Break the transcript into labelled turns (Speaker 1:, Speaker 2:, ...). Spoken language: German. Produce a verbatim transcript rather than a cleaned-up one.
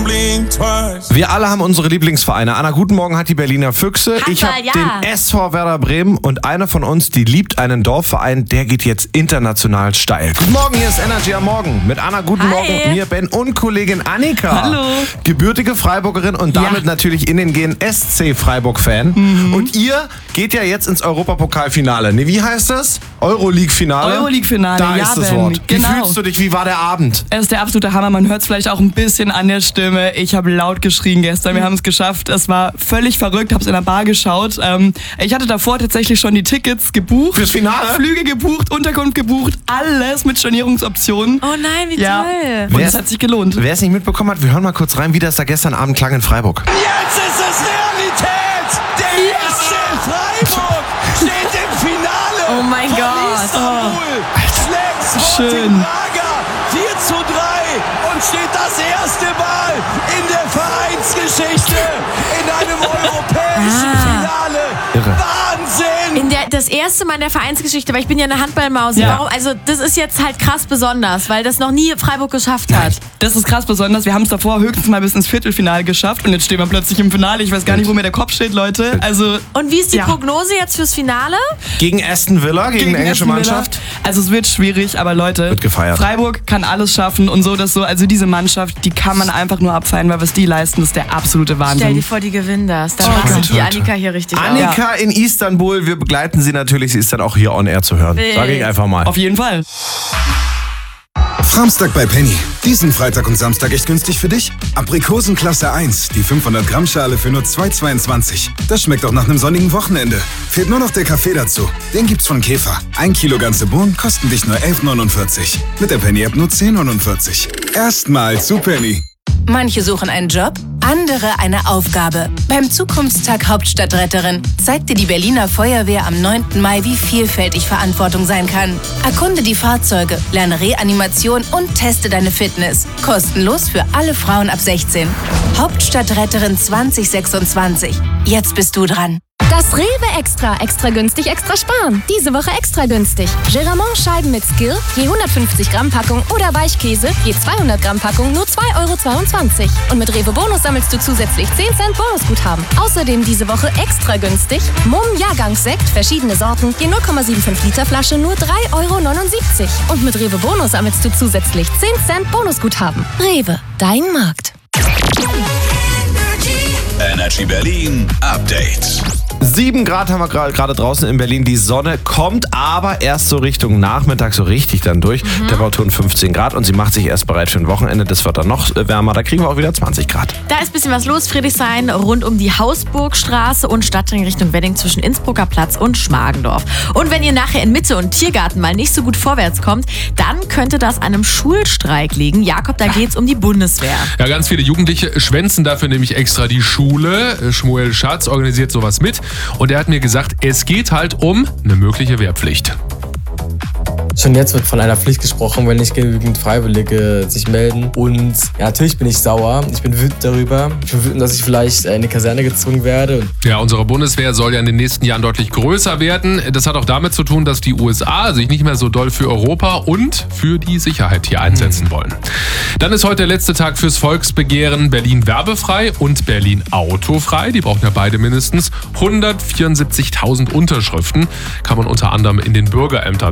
Speaker 1: Wir alle haben unsere Lieblingsvereine. Anna, guten Morgen hat die Berliner Füchse.
Speaker 2: Handball,
Speaker 1: ich habe
Speaker 2: ja.
Speaker 1: den S V Werder Bremen und einer von uns, die liebt einen Dorfverein, der geht jetzt international steil. Guten Morgen, hier ist Energy am Morgen. Mit Anna, guten
Speaker 2: Hi.
Speaker 1: Morgen, mir Ben und Kollegin Annika.
Speaker 2: Hallo.
Speaker 1: Gebürtige Freiburgerin und damit
Speaker 2: Ja.
Speaker 1: natürlich in den Gen S C Freiburg-Fan.
Speaker 2: Mhm.
Speaker 1: Und ihr geht ja jetzt ins Europapokalfinale. Nee, wie heißt das? Euroleague-Finale?
Speaker 3: Euroleague-Finale,
Speaker 1: Da
Speaker 3: ja,
Speaker 1: ist das
Speaker 3: Ben,
Speaker 1: Wort. Wie
Speaker 3: genau.
Speaker 1: fühlst du dich? Wie war der Abend?
Speaker 3: Es ist der absolute Hammer. Man hört es vielleicht auch ein bisschen an der Stimme. Ich habe laut geschrien gestern. Wir haben es geschafft. Es war völlig verrückt. Habe es in der Bar geschaut. Ähm, ich hatte davor tatsächlich schon die Tickets gebucht.
Speaker 1: Fürs Finale?
Speaker 3: Flüge gebucht, Unterkunft gebucht. Alles mit Stornierungsoptionen.
Speaker 2: Oh nein, wie
Speaker 3: Ja.
Speaker 2: toll.
Speaker 3: Und
Speaker 1: Wer
Speaker 3: es
Speaker 1: ist-
Speaker 3: hat sich gelohnt.
Speaker 1: Wer es nicht mitbekommen hat, wir hören mal kurz rein, wie das da gestern Abend klang in Freiburg.
Speaker 4: Jetzt ist es Realität! Der S C Freiburg steht im Finale!
Speaker 2: Oh mein
Speaker 4: von
Speaker 2: Gott.
Speaker 4: Istanbul schlägt Sporting
Speaker 3: Schön.
Speaker 4: Braga vier zu drei und steht das erste Mal in der Vereinsgeschichte in einem europäischen
Speaker 2: Ah.
Speaker 4: Finale.
Speaker 1: Irre.
Speaker 4: Wahnsinn!
Speaker 2: In der, das erste Mal in der Vereinsgeschichte, weil ich bin ja eine Handballmaus.
Speaker 3: Ja.
Speaker 2: Warum? Also das ist jetzt halt krass besonders, weil das noch nie Freiburg geschafft hat.
Speaker 3: Das ist krass besonders. Wir haben es davor höchstens mal bis ins Viertelfinale geschafft. Und jetzt stehen wir plötzlich im Finale. Ich weiß gar nicht, wo mir der Kopf steht, Leute. Also
Speaker 2: Und wie ist die
Speaker 3: Ja.
Speaker 2: Prognose jetzt fürs Finale?
Speaker 1: Gegen Aston Villa, gegen, eine englische
Speaker 3: Aston Villa.
Speaker 1: Mannschaft.
Speaker 3: Also es wird schwierig, aber Leute,
Speaker 1: Wird gefeiert.
Speaker 3: Freiburg kann alles schaffen und so, dass so, also diese Mannschaft, die kann man einfach nur abfeiern, weil was die leisten, ist der absolute
Speaker 2: Stell
Speaker 3: Wahnsinn.
Speaker 2: dir vor, die gewinnen das. Dann
Speaker 1: Toll,
Speaker 2: rastet
Speaker 1: toll,
Speaker 2: die
Speaker 1: toll.
Speaker 2: Annika hier richtig auf.
Speaker 1: Annika in Istanbul, wir begleiten sie natürlich. Sie ist dann auch hier on air zu hören.
Speaker 2: Wild.
Speaker 1: Sage ich einfach mal.
Speaker 3: Auf jeden Fall.
Speaker 5: Samstag bei Penny. Diesen Freitag und Samstag echt günstig für dich? Aprikosen Klasse eins, die fünfhundert Gramm Schale für nur zwei Euro zweiundzwanzig. Das schmeckt auch nach einem sonnigen Wochenende. Fehlt nur noch der Kaffee dazu. Den gibt's von Käfer. Ein Kilo ganze Bohnen kosten dich nur elf neunundvierzig. Mit der Penny-App nur zehn neunundvierzig. Erstmal zu Penny.
Speaker 6: Manche suchen einen Job, andere eine Aufgabe. Beim Zukunftstag Hauptstadtretterin zeigt dir die Berliner Feuerwehr am neunten Mai, wie vielfältig Verantwortung sein kann. Erkunde die Fahrzeuge, lerne Reanimation und teste deine Fitness. Kostenlos für alle Frauen ab sechzehn. Hauptstadtretterin zwanzig sechsundzwanzig. Jetzt bist du dran.
Speaker 7: Das Rewe Extra. Extra günstig, extra sparen. Diese Woche extra günstig. Geramont Scheiben mit Skill, je hundertfünfzig Gramm Packung oder Weichkäse, je zweihundert Gramm Packung, nur zwei Euro zweiundzwanzig. Und mit Rewe Bonus sammelst du zusätzlich zehn Cent Bonusguthaben. Außerdem diese Woche extra günstig. Mumm Jahrgangssekt, verschiedene Sorten, je null Komma fünfundsiebzig Liter Flasche, nur drei Euro neunundsiebzig. Und mit Rewe Bonus sammelst du zusätzlich zehn Cent Bonusguthaben. Rewe, dein Markt.
Speaker 8: Energy Berlin Update.
Speaker 1: Sieben Grad haben wir gra- gerade draußen in Berlin. Die Sonne kommt aber erst so Richtung Nachmittag so richtig dann durch. Temperaturen fünfzehn Grad und sie macht sich erst bereit für ein Wochenende. Das wird dann noch äh, wärmer. Da kriegen wir auch wieder zwanzig Grad.
Speaker 2: Da ist ein bisschen was los. Friedrichshain rund um die Hausburgstraße und Stadtring Richtung Wedding zwischen Innsbrucker Platz und Schmargendorf. Und wenn ihr nachher in Mitte und Tiergarten mal nicht so gut vorwärts kommt, dann könnte das an einem Schulstreik liegen. Jakob, da geht's um die Bundeswehr.
Speaker 9: Ja, ganz viele Jugendliche schwänzen dafür nämlich extra die Schule. Schmuel Schatz organisiert sowas mit. Und er hat mir gesagt, es geht halt um eine mögliche Wehrpflicht.
Speaker 10: Schon jetzt wird von einer Pflicht gesprochen, wenn nicht genügend Freiwillige sich melden. Und ja, natürlich bin ich sauer. Ich bin wütend darüber. Ich bin wütend, dass ich vielleicht in die Kaserne gezwungen werde.
Speaker 9: Ja, unsere Bundeswehr soll ja in den nächsten Jahren deutlich größer werden. Das hat auch damit zu tun, dass die U S A sich nicht mehr so doll für Europa und für die Sicherheit hier einsetzen wollen. Dann ist heute der letzte Tag fürs Volksbegehren Berlin werbefrei und Berlin autofrei. Die brauchen ja beide mindestens hundertvierundsiebzigtausend Unterschriften. Kann man unter anderem in den Bürgerämtern